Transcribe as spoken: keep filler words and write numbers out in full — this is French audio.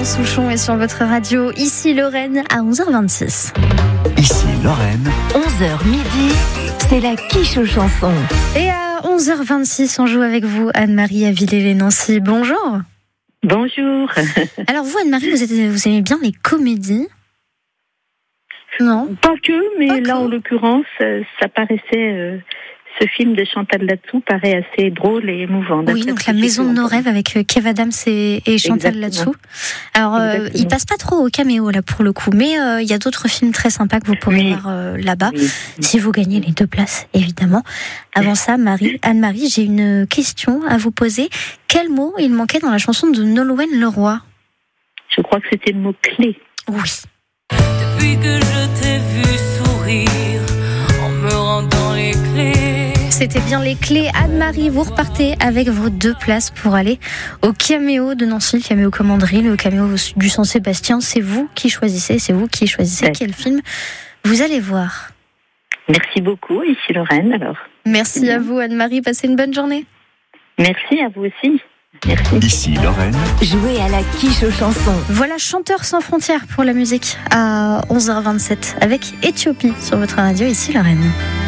Alain Souchon est sur votre radio. Ici Lorraine à onze heures vingt-six. Ici Lorraine. onze heures midi, c'est la quiche aux chansons. Et à onze heures vingt-six, on joue avec vous Anne-Marie à Villers-les-Nancy. Bonjour. Bonjour. Alors vous Anne-Marie, vous, êtes, vous aimez bien les comédies ? Non ? Pas que, mais Pas là que. en l'occurrence, euh, ça paraissait... Euh, ce film de Chantal Latsou paraît assez drôle et émouvant. Oui, donc La Maison de nos rêves avec Kev Adams et, et Chantal Latsou. Alors, euh, il passe pas trop au caméo là pour le coup, mais euh, il y a d'autres films très sympas que vous pourrez oui. voir euh, là-bas, oui. si vous gagnez les deux places, évidemment. Avant ça, Marie, Anne-Marie, j'ai une question à vous poser. Quel mot il manquait dans la chanson de Nolwenn Leroy ? Je crois que c'était le mot clé. Oui. Depuis que je t'ai vu sourire en me rendant les clés. C'était bien les clés. Anne-Marie, vous repartez avec vos deux places pour aller au caméo de Nancy, le caméo Commanderie, le caméo du Saint-Sébastien. C'est vous qui choisissez, c'est vous qui choisissez ouais. quel film vous allez voir. Merci beaucoup, ici Lorraine alors. Merci à vous Anne-Marie, passez une bonne journée. Merci à vous aussi. Merci. Ici Lorraine. Jouez à la quiche aux chansons. Voilà Chanteurs sans frontières pour la musique à onze heures vingt-sept avec Éthiopie sur votre radio. Ici Lorraine.